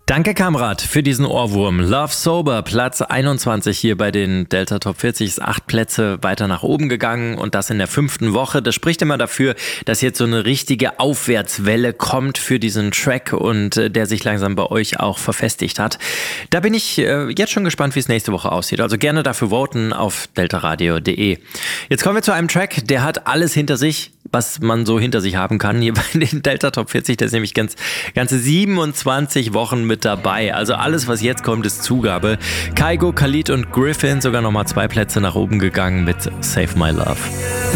Danke, Kamrat, für diesen Ohrwurm. Love Sober, Platz 21 hier bei den Delta Top 40, ist 8 Plätze weiter nach oben gegangen und das in der 5. Woche. Das spricht immer dafür, dass jetzt so eine richtige Aufwärtswelle kommt für diesen Track und der sich langsam bei euch auch verfestigt hat. Da bin ich jetzt schon gespannt, wie es nächste Woche aussieht. Also gerne dafür voten auf deltaradio.de. Jetzt kommen wir zu einem Track, der hat alles hinter sich, was man so hinter sich haben kann. Hier bei den Delta Top 40, der ist nämlich ganze 27 Wochen mit dabei. Also alles, was jetzt kommt, ist Zugabe. Kygo, Khalid und Griffin sogar nochmal 2 Plätze nach oben gegangen mit Save My Love.